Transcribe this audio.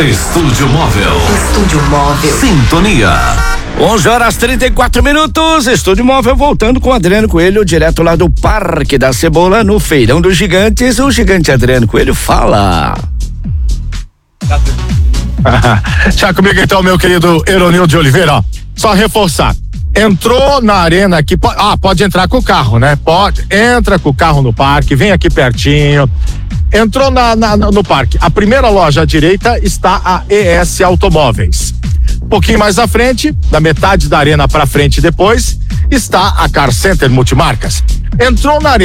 Estúdio Móvel. Estúdio Móvel. Sintonia. 11h34. Estúdio Móvel voltando com Adriano Coelho, direto lá do Parque da Cebola, no Feirão dos Gigantes. O gigante Adriano Coelho fala. Já comigo então, meu querido Eronil de Oliveira, ó. Só reforçar. Entrou na arena aqui, pode entrar com o carro, né? Entra com o carro no parque, vem aqui pertinho. Entrou no parque. A primeira loja à direita está a ES Automóveis. Um pouquinho mais à frente, da metade da arena para frente depois, está a Car Center Multimarcas. Entrou na arena